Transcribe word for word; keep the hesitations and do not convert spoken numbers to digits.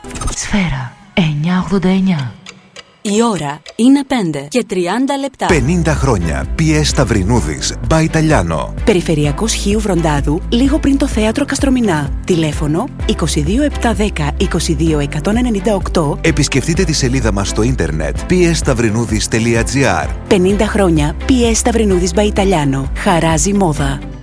Σφαίρα εννιακόσια ογδόντα εννιά. Η ώρα είναι πέντε και τριάντα λεπτά. πενήντα χρόνια πι ες Σταυρινούδης by Italiano. Περιφερειακός Χίου Βροντάδου, λίγο πριν το θέατρο Καστρομηνά. Τηλέφωνο είκοσι δύο επτακόσια δέκα είκοσι δύο εκατόν ενενήντα οκτώ. Επισκεφτείτε τη σελίδα μας στο ίντερνετ πι ες σταυρινούδης τελεία τζι άρ. πενήντα χρόνια πι ες Σταυρινούδης by Italiano. Χαράζει μόδα.